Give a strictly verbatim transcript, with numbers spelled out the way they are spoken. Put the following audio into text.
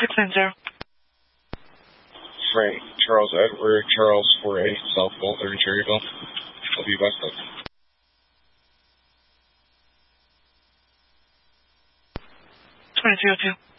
six nine zero. Frank, Charles Edward, Charles four eight, South Boulder, Cherryville. I'll be best up. twenty-three oh two.